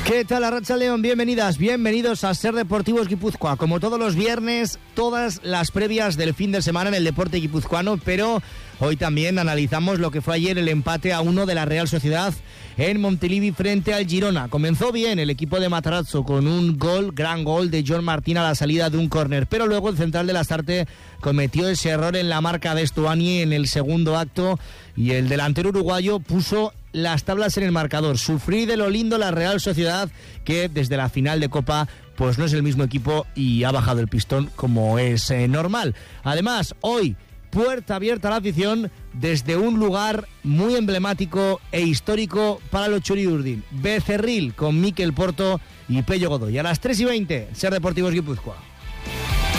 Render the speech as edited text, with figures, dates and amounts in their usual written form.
¿Qué tal, Arratsaldeon? Bienvenidas, bienvenidos a Ser Deportivos Guipúzcoa. Como todos los viernes, todas las previas del fin de semana en el deporte guipuzcoano, pero hoy también analizamos lo que fue ayer el empate a 1 de la Real Sociedad en Montilivi frente al Girona. Comenzó bien el equipo de Matarazzo con un gol, gran gol de John Martín a la salida de un córner, pero luego el central de Lasarte cometió ese error en la marca de Estuani en el segundo acto y el delantero uruguayo puso las tablas en el marcador. Sufrí de lo lindo la Real Sociedad, que desde la final de Copa pues no es el mismo equipo y ha bajado el pistón como es normal. Además, hoy puerta abierta a la afición desde un lugar muy emblemático e histórico para los Txuri-Urdin, Becerril, con Mikel Porto y Pello Godoy. A las 3:20, Ser Deportivos Guipúzcoa.